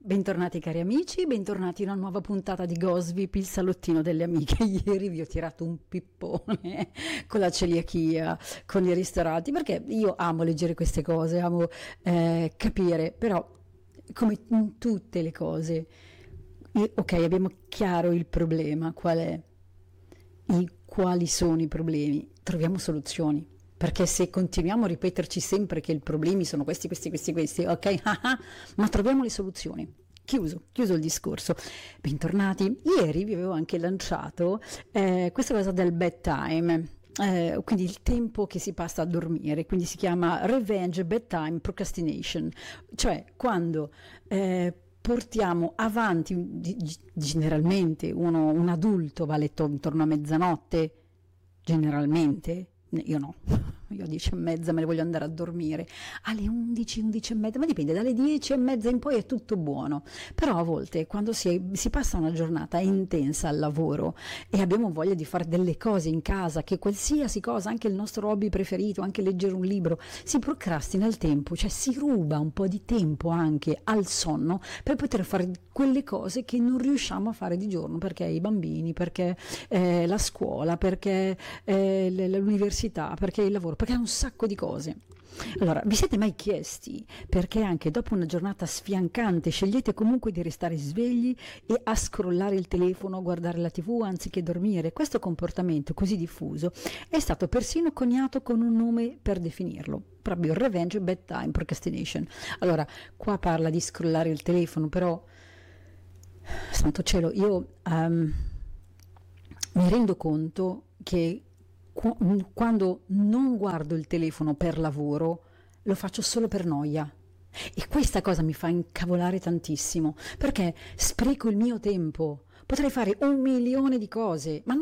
Bentornati cari amici, bentornati in una nuova puntata di Gosvip, il salottino delle amiche. Ieri vi ho tirato un pippone con la celiachia, con i ristoranti, perché io amo leggere queste cose, amo capire, però come in tutte le cose, ok, abbiamo chiaro il problema, qual è, quali sono i problemi, troviamo soluzioni. Perché se continuiamo a ripeterci sempre che i problemi sono questi, ok, ma troviamo le soluzioni. Chiuso il discorso. Bentornati. Ieri vi avevo anche lanciato questa cosa del bedtime. Quindi il tempo che si passa a dormire, quindi si chiama Revenge Bedtime Procrastination, cioè quando portiamo avanti, generalmente un adulto va a letto intorno a mezzanotte, generalmente. Io no, io a 10:30 me ne voglio andare a dormire, alle 11, 11:30, ma dipende, dalle 10:30 in poi è tutto buono, però a volte quando si passa una giornata intensa al lavoro e abbiamo voglia di fare delle cose in casa, che qualsiasi cosa, anche il nostro hobby preferito, anche leggere un libro, si procrastina il tempo, cioè si ruba un po' di tempo anche al sonno per poter fare quelle cose che non riusciamo a fare di giorno, perché i bambini, perché la scuola, perché l'università, perché il lavoro, perché è un sacco di cose. Allora, vi siete mai chiesti perché anche dopo una giornata sfiancante scegliete comunque di restare svegli e a scrollare il telefono, guardare la TV anziché dormire? Questo comportamento così diffuso è stato persino coniato con un nome per definirlo, proprio Revenge Bedtime Procrastination. Allora, qua parla di scrollare il telefono, però santo cielo, io mi rendo conto che quando non guardo il telefono per lavoro, lo faccio solo per noia. E questa cosa mi fa incavolare tantissimo, perché spreco il mio tempo. Potrei fare 1 milione di cose, ma